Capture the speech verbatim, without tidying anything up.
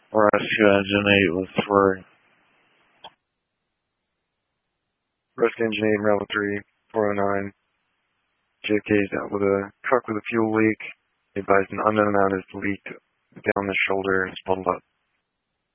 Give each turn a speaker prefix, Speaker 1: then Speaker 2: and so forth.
Speaker 1: Rescue Engine eight with three.
Speaker 2: Rescue Engine eight, Bravo three, four oh nine. J F K is out with a truck with a fuel leak. He advised an unknown out has leaked down the shoulder and spilled up.